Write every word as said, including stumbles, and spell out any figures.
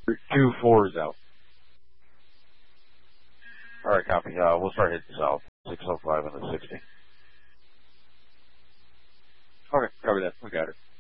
Two four is out. All right, copy. Uh, we'll start hitting south. six oh five and the sixty. Okay, cover that. We got it.